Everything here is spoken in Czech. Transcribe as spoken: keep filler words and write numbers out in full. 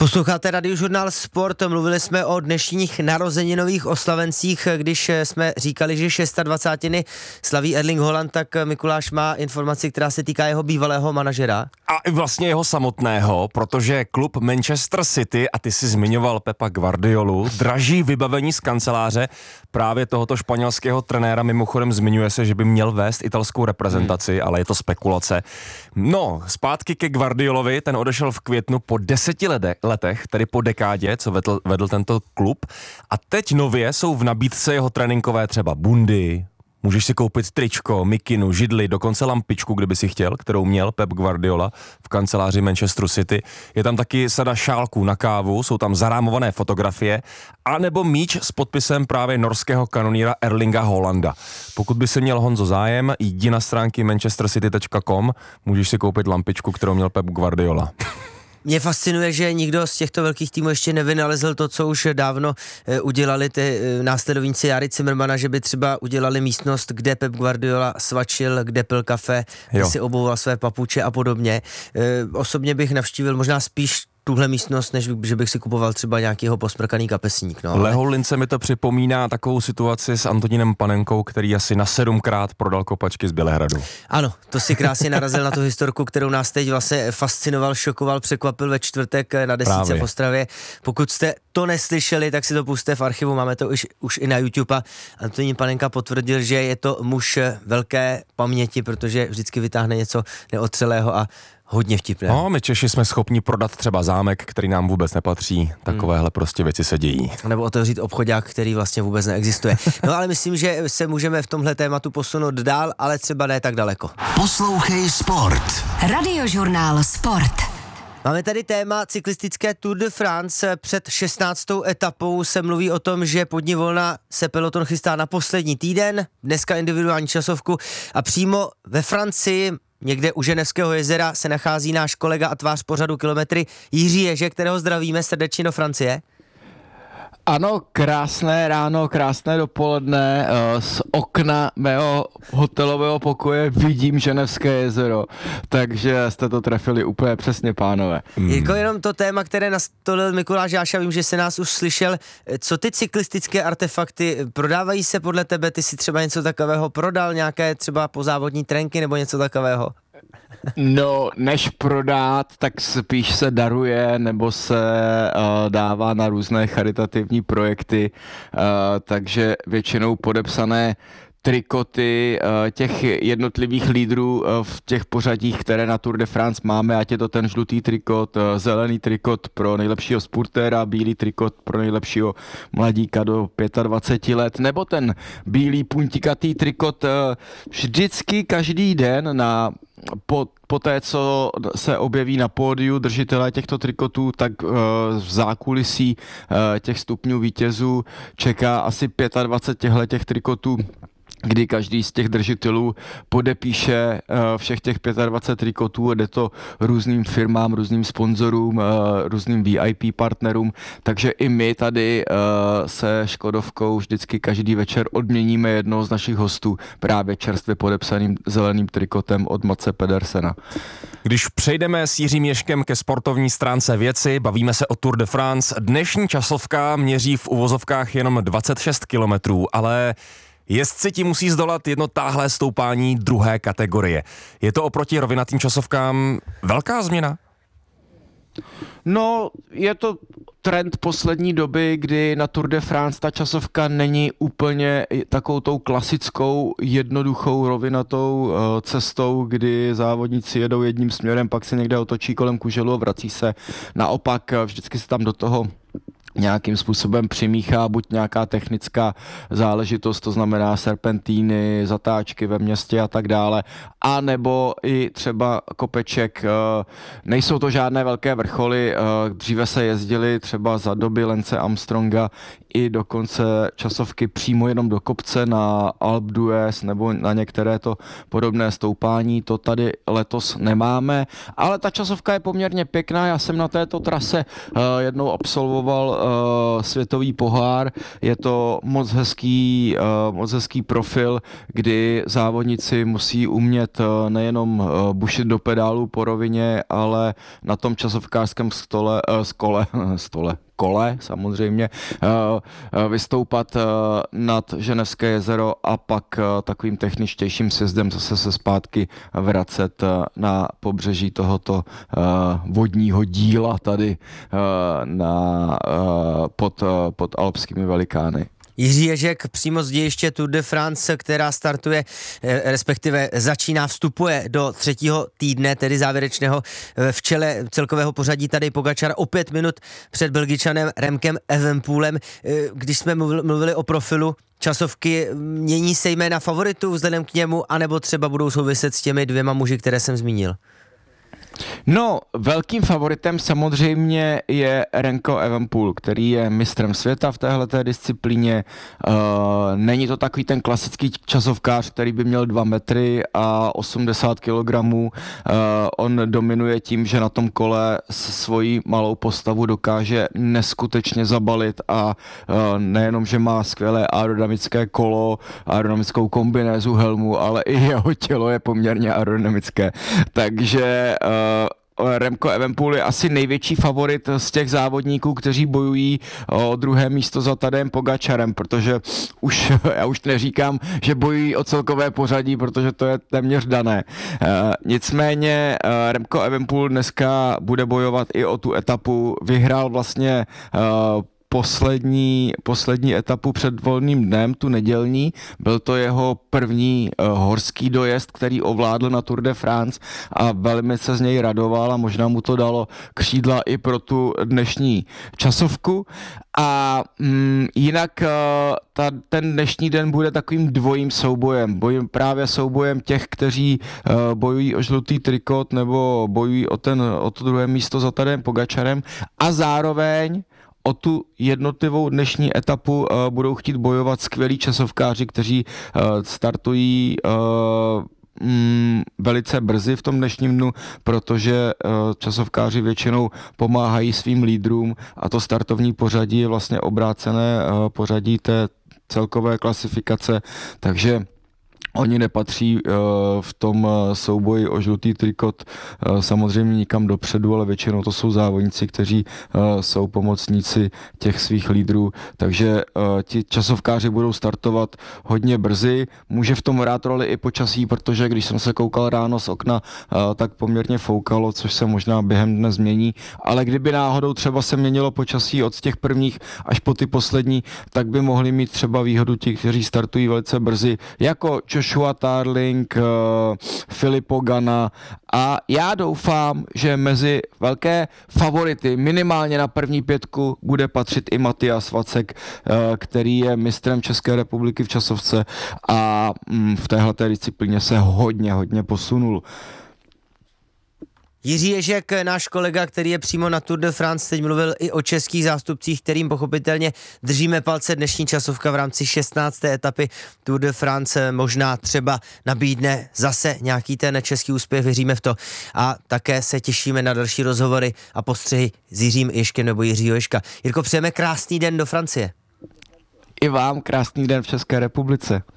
Posloucháte Radiožurnál Sport, mluvili jsme o dnešních narozeninových oslavencích, když jsme říkali, že šestadvacátiny slaví Erling Haaland, tak Mikuláš má informaci, která se týká jeho bývalého manažera. A i vlastně jeho samotného, protože klub Manchester City, a ty si zmiňoval Pepa Guardiolu, draží vybavení z kanceláře právě tohoto španělského trenéra, mimochodem zmiňuje se, že by měl vést italskou reprezentaci, hmm. ale je to spekulace. No, zpátky ke Guardiolovi, ten odešel v květnu po deseti letech, tedy po dekádě, co vedl, vedl tento klub. A teď nově jsou v nabídce jeho tréninkové třeba bundy, můžeš si koupit tričko, mikinu, židli, dokonce lampičku, kdyby si chtěl, kterou měl Pep Guardiola v kanceláři Manchesteru City. Je tam taky sada šálků na kávu, jsou tam zarámované fotografie, anebo míč s podpisem právě norského kanoníra Erlinga Haalanda. Pokud by si měl, Honzo, zájem, jdi na stránky manchester city tečka com, můžeš si koupit lampičku, kterou měl Pep Guardiola. Mě fascinuje, že nikdo z těchto velkých týmů ještě nevynalezl to, co už dávno e, udělali ty e, následovníci Jary Zimmermana, že by třeba udělali místnost, kde Pep Guardiola svačil, kde pil kafe, kde si obouval své papuče a podobně. E, osobně bych navštívil možná spíš tuhle místnost, než že bych si kupoval třeba nějakýho posmrkaný kapesník. No, ale... Leholince mi to připomíná takovou situaci s Antonínem Panenkou, který asi na sedmkrát prodal kopačky z Bělehradu. Ano, to si krásně narazil na tu historku, kterou nás teď vlastně fascinoval, šokoval, překvapil ve čtvrtek na desítce v Ostravě. Pokud jste to neslyšeli, tak si to pusťte v archivu, máme to už, už i na YouTube. A Antonín Panenka potvrdil, že je to muž velké paměti, protože vždycky vytáhne něco neotřelého a hodně vtipné. No, my Češi jsme schopni prodat třeba zámek, který nám vůbec nepatří. Takovéhle hmm. prostě věci se dějí. Nebo otevřít obchodák, který vlastně vůbec neexistuje. No ale myslím, že se můžeme v tomhle tématu posunout dál, ale třeba ne tak daleko. Poslouchej Sport. Radiožurnál Sport. Máme tady téma cyklistické Tour de France. Před šestnáctou etapou se mluví o tom, že pod ní volna se peloton chystá na poslední týden, dneska individuální časovku a přímo ve Francii někde u Ženevského jezera se nachází náš kolega a tvář pořadu Kilometry Jiří Ježek, kterého zdravíme srdečně do Francie. Ano, krásné ráno, krásné dopoledne. Z okna mého hotelového pokoje vidím Ženevské jezero, takže jste to trefili úplně přesně, pánové. Mm. Jako jenom to téma, které nastolil Mikuláš Jáša, vím, že se nás už slyšel. Co ty cyklistické artefakty, prodávají se podle tebe? Ty si třeba něco takového prodal, nějaké třeba pozávodní trenky nebo něco takového? No, než prodat, tak spíš se daruje nebo se uh, dává na různé charitativní projekty, uh, takže většinou podepsané trikoty uh, těch jednotlivých lídrů uh, v těch pořadích, které na Tour de France máme, ať je to ten žlutý trikot, uh, zelený trikot pro nejlepšího spurtéra, bílý trikot pro nejlepšího mladíka do dvacet pět let, nebo ten bílý puntikatý trikot uh, vždycky každý den na po, po té, co se objeví na pódiu držitelé těchto trikotů, tak uh, v zákulisí uh, těch stupňů vítězů čeká asi dvacet pět těch trikotů, kdy každý z těch držitelů podepíše uh, všech těch dvacet pět trikotů, jde to různým firmám, různým sponzorům, uh, různým V I P partnerům, takže i my tady uh, se Škodovkou vždycky každý večer odměníme jednoho z našich hostů právě čerstvě podepsaným zeleným trikotem od Matse Pedersena. Když přejdeme s Jiřím Ježkem ke sportovní stránce věci, bavíme se o Tour de France. Dnešní časovka měří v uvozovkách jenom dvacet šest kilometrů, ale jezdci ti musí zdolat jedno táhlé stoupání druhé kategorie. Je to oproti rovinatým časovkám velká změna? No, je to trend poslední doby, kdy na Tour de France ta časovka není úplně takovou tou klasickou, jednoduchou, rovinatou uh, cestou, kdy závodníci jedou jedním směrem, pak se někde otočí kolem kuželu a vrací se. Naopak vždycky se tam do toho nějakým způsobem přimíchá buď nějaká technická záležitost, to znamená serpentíny, zatáčky ve městě a tak dále, a nebo i třeba kopeček. Nejsou to žádné velké vrcholy, dříve se jezdili třeba za doby Lance Armstronga i dokonce časovky přímo jenom do kopce na Alpe d'Huez nebo na některé to podobné stoupání, to tady letos nemáme, ale ta časovka je poměrně pěkná, já jsem na této trase jednou absolvoval uh, světový pohár, je to moc hezký, uh, moc hezký profil, kdy závodníci musí umět uh, nejenom uh, bušit do pedálu po rovině, ale na tom časovkářském stole, uh, skole, stole, kole samozřejmě, vystoupat nad Ženevské jezero a pak takovým techničtějším sjezdem zase se zpátky vracet na pobřeží tohoto vodního díla tady na, pod, pod alpskými velikány. Jiří Ježek přímo z dějiště Tour de France, která startuje, respektive začíná, vstupuje do třetího týdne, tedy závěrečného, v čele celkového pořadí tady Pogačar o pět minut před Belgičanem Remkem Evenepoelem. Když jsme mluvili o profilu časovky, mění se jména favoritů vzhledem k němu, anebo třeba budou souviset s těmi dvěma muži, které jsem zmínil? No, velkým favoritem samozřejmě je Remco Evenepoel, který je mistrem světa v téhleté disciplíně. Uh, není to takový ten klasický časovkář, který by měl dva metry a osmdesát kilogramů. Uh, on dominuje tím, že na tom kole svoji malou postavu dokáže neskutečně zabalit a uh, nejenom, že má skvělé aerodynamické kolo, aerodynamickou kombinézu helmu, ale i jeho tělo je poměrně aerodynamické. Takže uh, Remco Evenepoel je asi největší favorit z těch závodníků, kteří bojují o druhé místo za Tadejem Pogačarem, protože už, já už neříkám, že bojují o celkové pořadí, protože to je téměř dané. E, nicméně e, Remco Evenepoel dneska bude bojovat i o tu etapu, vyhrál vlastně e, Poslední, poslední etapu před volným dnem, tu nedělní. Byl to jeho první uh, horský dojezd, který ovládl na Tour de France a velmi se z něj radoval a možná mu to dalo křídla i pro tu dnešní časovku. A mm, jinak uh, ta, ten dnešní den bude takovým dvojím soubojem. Bojem, právě soubojem těch, kteří uh, bojují o žlutý trikot nebo bojují o, ten, o to druhé místo za Tadejem Pogačarem a zároveň o tu jednotlivou dnešní etapu uh, budou chtít bojovat skvělí časovkáři, kteří uh, startují uh, mm, velice brzy v tom dnešním dnu, protože uh, časovkáři většinou pomáhají svým lídrům a to startovní pořadí je vlastně obrácené uh, pořadí té celkové klasifikace, takže oni nepatří uh, v tom uh, souboji o žlutý trikot uh, samozřejmě nikam dopředu, ale většinou to jsou závodníci, kteří uh, jsou pomocníci těch svých lídrů, takže uh, ti časovkáři budou startovat hodně brzy. Může v tom hrát roli i počasí, protože když jsem se koukal ráno z okna, uh, tak poměrně foukalo, což se možná během dne změní, ale kdyby náhodou třeba se měnilo počasí od těch prvních až po ty poslední, tak by mohli mít třeba výhodu ti, kteří startují velice brzy, jako Joshua Tarling, uh, Filippo Ganna a já doufám, že mezi velké favority minimálně na první pětku bude patřit i Matyáš Vacek, uh, který je mistrem České republiky v časovce a um, v téhleté disciplíně se hodně, hodně posunul. Jiří Ježek, náš kolega, který je přímo na Tour de France, teď mluvil i o českých zástupcích, kterým pochopitelně držíme palce. Dnešní časovka v rámci šestnácté etapy Tour de France možná třeba nabídne zase nějaký ten český úspěch, věříme v to. A také se těšíme na další rozhovory a postřehy s Jiřím Ježkem nebo Jiřího Ježka. Jirko, přejeme krásný den do Francie. I vám krásný den v České republice.